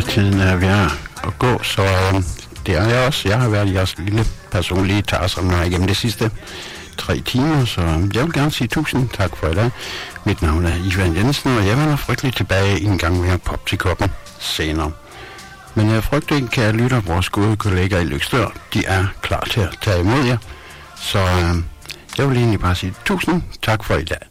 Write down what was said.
tiden er ved at gå, så det er jeg også. Jeg har været jeres lille personlige Tarzan igennem de sidste 3 timer, så jeg vil gerne sige tusind tak for i dag. Mit navn er Ivan Jensen, og jeg vender frygteligt tilbage en gang mere Pop til koppen senere. Men jeg frygter ikke, kære lytter, vores gode kollegaer i Løgstør, de er klar til at tage imod jer. Så jeg vil egentlig bare sige tusind tak for i dag.